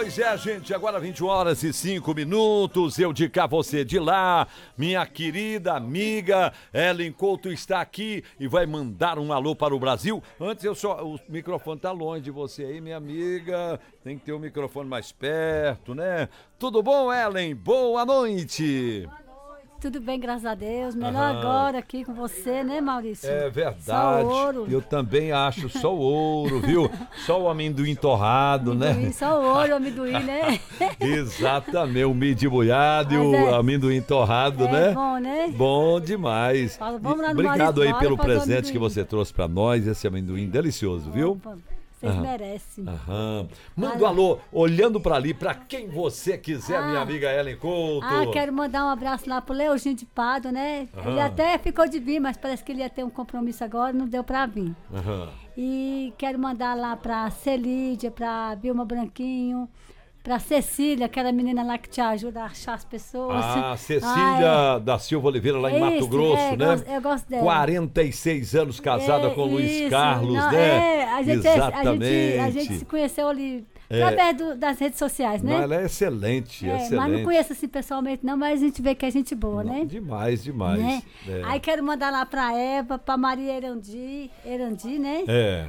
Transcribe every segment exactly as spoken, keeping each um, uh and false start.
Pois é, gente, agora vinte horas e cinco minutos, eu de cá, você de lá, minha querida amiga Ellen Couto está aqui e vai mandar um alô para o Brasil. Antes eu só, o microfone tá longe de você aí, minha amiga, tem que ter o microfone mais perto, né? Tudo bom, Ellen? Boa noite. Tudo bem, graças a Deus. Melhor Aham. agora aqui com você, né, Maurício? É verdade. Só ouro. Eu também acho só o ouro, viu? Só o amendoim torrado, amendoim, né? Só o ouro, o amendoim, né? Exatamente, o milho de boiado e o é, amendoim torrado, é né? É bom, né? Bom demais. Fala, vamos lá no Obrigado Maurício, aí pelo presente que você trouxe pra nós, esse amendoim delicioso, viu? Opa. Vocês Aham. merecem. Aham. Manda um alô, olhando pra ali, pra quem você quiser, ah, minha amiga Ellen Couto. Ah, quero mandar um abraço lá pro Leozinho de Pado, né? Aham. Ele até ficou de vir, mas parece que ele ia ter um compromisso agora, não deu pra vir. Aham. E quero mandar lá pra Celídia, pra Vilma Branquinho, pra Cecília, aquela menina lá que te ajuda a achar as pessoas. Ah, Cecília ah, é. da Silva Oliveira, lá em Mato isso, Grosso, é, né? Eu gosto, eu gosto dela. quarenta e seis anos casada é, com o Luiz isso, Carlos, não, né? É, a gente, Exatamente. A gente, a gente se conheceu ali através é. das redes sociais, né? Não, ela é excelente, é, excelente. Mas não conheço assim pessoalmente não, mas a gente vê que é gente boa, não, né? Demais, demais. Né? É. Aí quero mandar lá pra Eva, pra Maria Erandi, Erandi, né? É.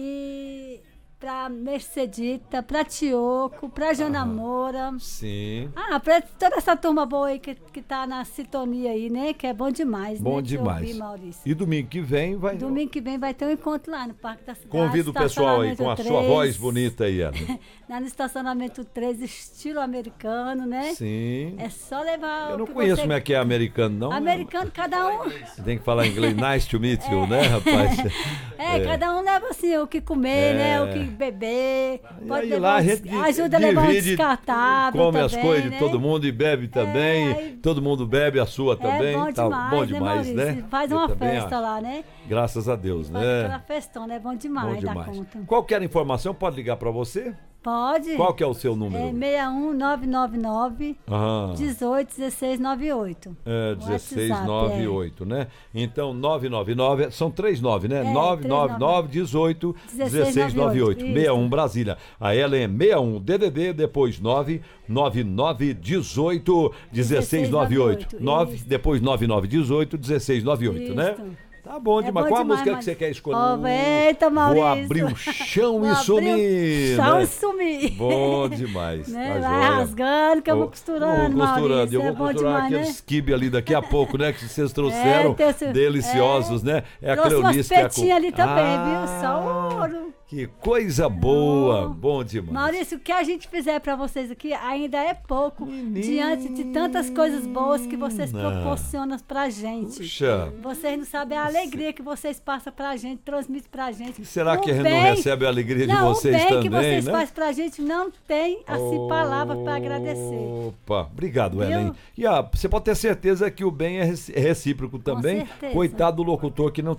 E pra Mercedita, pra Tioco, pra Jana ah, Moura. Sim. Ah, pra toda essa turma boa aí que, que tá na sintonia aí, né? Que é bom demais, bom né? demais. Ouvir, Maurício. E domingo que vem vai... Domingo que vem vai ter um encontro lá no Parque da Cidade. Convido o pessoal aí com a sua voz bonita aí, Ana. Lá no estacionamento três, estilo americano, né? Sim. É só levar... Eu não conheço você... como é que é americano, não. Americano, cada um... Tem que falar inglês. Nice to meet you, é. né, rapaz? É, é, cada um leva assim o que comer, é. né? O que beber. Pode levar lá, um, a gente ajuda a levar um descartável come também, as coisas né? de todo mundo e bebe também. É, aí... Todo mundo bebe a sua também. É bom demais, tá bom demais, né? né? Faz uma festa lá, né? Graças a Deus, Faz né? aquela festona, é bom demais, bom demais. da conta. Qualquer informação pode ligar para você? Pode. Qual que é o seu número? É seis um nove nove nove, dezoito, dezesseis noventa e oito. É, dezesseis noventa e oito, é. né? Então, nove nove nove, são três nove, né? É, nove nove nove, dezoito, dezesseis noventa e oito. sessenta e um Brasília. A Ellen é sessenta e um D D D, depois nove nove nove, dezoito, dezesseis noventa e oito. nove, depois nove nove, dezoito, dezesseis noventa e oito, isso. né? Tá bom demais. É bom Qual demais, a música mas... que você quer escolher? Oh, eita, Maurício. Vou abrir o chão vou e sumir. O chão né? e sumir. Bom demais. Né? Tá Vai joia. rasgando, que eu vou costurando, vou costurando. Maurício. Eu vou é costurar demais, aqueles né? quibe ali daqui a pouco, né? Que vocês trouxeram. É, esse... Deliciosos, é. né? É a Trouxe umas petinhas a... ali também, ah, viu? Só ouro. Que coisa boa. Oh. Bom demais. Maurício, o que a gente fizer pra vocês aqui ainda é pouco. Menina. Diante de tantas coisas boas que vocês proporcionam pra gente. Puxa. Vocês não sabem a alegria que vocês passam pra gente, transmitem pra gente. E será o que a gente bem, não recebe a alegria de não, vocês também, o bem que vocês né? fazem pra gente não tem, assim, oh, palavras pra agradecer. Opa, obrigado, Viu? Ellen. E ah, você pode ter certeza que o bem é recíproco também. Com certeza. Coitado do locutor que não